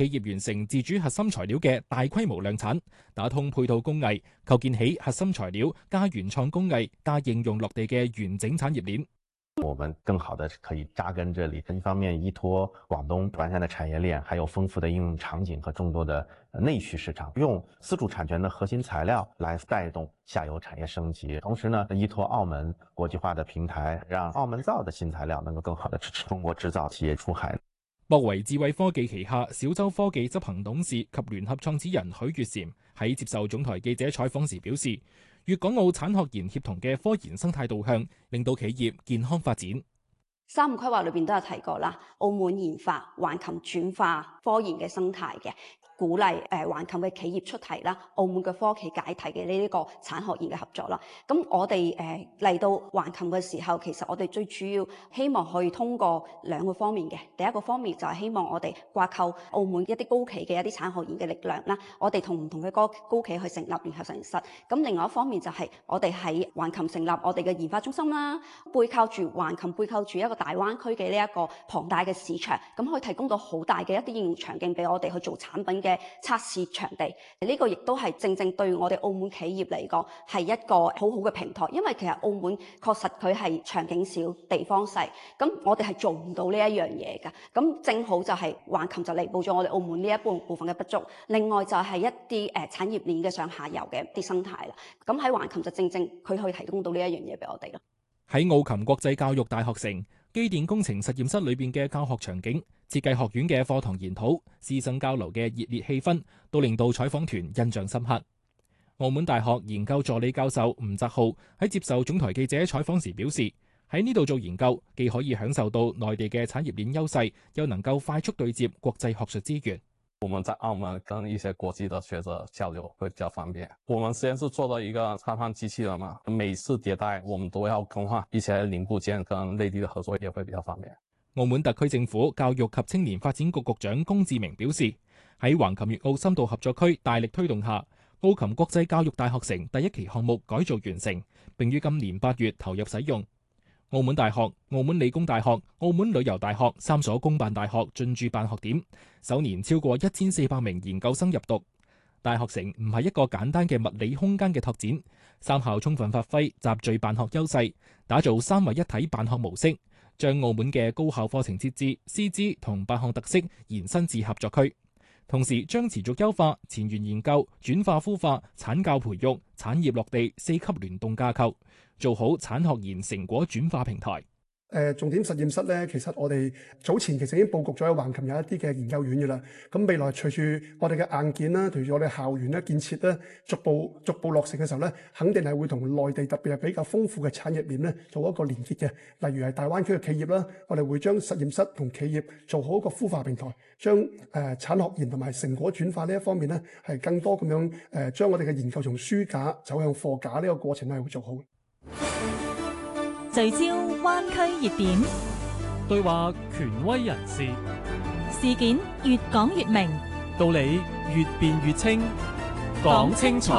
企業完成自主核心材料嘅大規模量產，打通配套工藝，構建起核心材料加原創工藝加應用落地嘅完整產業鏈。 我們更好的可以扎根這裡，一方面依託廣東完善的產業鏈，還有豐富的應用場景和眾多的內需市場，用自主產權的核心材料來帶動下游產業升級。同時呢，依託澳門國際化的平台，讓澳門造的新材料能夠更好的支持中國製造企業出海。 博維智慧科技旗下小洲科技執行董事及聯合創始人許月嬋喺接受總台記者採訪時表示，粵港澳產學研協同嘅科研生態導向，令到企業健康發展。 3個規劃裏邊都有提過啦，澳門研發橫琴轉化科研嘅生態嘅。鼓勵橫琴嘅企業出題啦，澳門嘅科企解題嘅呢個產學研嘅合作啦。咁我哋嚟到橫琴嘅時候，其實我哋最主要希望可以通過2個方面嘅。第一個方面就係希望我哋掛鈎澳門一啲高企嘅一啲產學研嘅力量啦，我哋同唔同嘅高企去成立聯合實驗室。咁另外一方面就係我哋喺橫琴成立我哋嘅研發中心啦，背靠住橫琴背靠住一個大灣區嘅呢一個龐大嘅市場，咁可以提供到好大嘅一啲應用場景俾我哋去做產品嘅測試場地。呢個亦都係正正對我哋澳門企業嚟講係一個好好嘅平台，因為其實澳門確實佢係場景小、地方細，咁我哋係做唔到呢一樣嘢㗎。咁正好就係橫琴就彌補咗我哋澳門呢一部分嘅不足。另外就係一啲產業鏈嘅上下游嘅一啲生態啦。咁喺橫琴就正正佢可以提供到呢一樣嘢俾我哋咯。 喺澳琴國際教育大學城機電工程實驗室裏邊嘅教學場景、設計學院嘅課堂研討、師生交流嘅熱烈氣氛，都令到採訪團印象深刻。澳門大學研究助理教授吳澤浩喺接受總台記者採訪時表示，喺呢度做研究，既可以享受到內地嘅產業鏈優勢，又能夠快速對接國際學術資源。 我們在澳門跟一些國際的學者交流會比較方便。我們實驗室做到一個測判機器人嘛，每次迭代我們都要更換一些零部件，跟內地的合作也會比較方便。 澳門特區政府教育及青年發展局局長龔志明表示，喺橫琴粵澳深度合作區大力推動下，澳琴國際教育大學城第1期項目改造完成，並於今年8月投入使用。澳門大學、澳門理工大學、澳門旅遊大學3所公辦大學進駐辦學點，首年超過1400名研究生入讀。大學城唔係一個簡單嘅物理空間嘅拓展，三校充分發揮集聚辦學優勢，打造3位一體辦學模式，將澳門嘅高校課程設置、師資同辦學特色延伸至合作區。同時將持續優化前沿研究、轉化孵化、產教培育、產業落地4級聯動架構，做好產學研成果轉化平台。 重點實驗室咧，其實我哋早前其實已經佈局咗喺橫琴有一啲嘅研究院嘅啦。咁未來隨住我哋嘅硬件啦，隨住我哋校園咧建設咧，逐步落成嘅時候咧，肯定係會同內地特別係比較豐富嘅產業鏈咧做一個連結嘅。例如係大灣區嘅企業啦，我哋會將實驗室同企業做好一個孵化平台，將產學研同埋成果轉化呢一方面咧，係更多咁樣將我哋嘅研究從書架走向貨架呢個過程咧係會做好。 聚焦灣區熱點， 對話權威人士， 事件越講越明， 道理越辯越清，講清楚。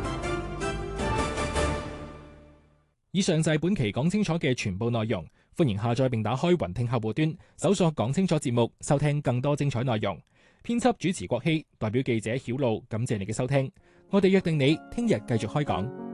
以上就係本期講清楚嘅全部內容，歡迎下載並打開雲聽客戶端，搜索講清楚節目，收聽更多精彩內容。編輯主持國希，代表記者曉露，感謝你嘅收聽。我哋約定你聽日繼續開講。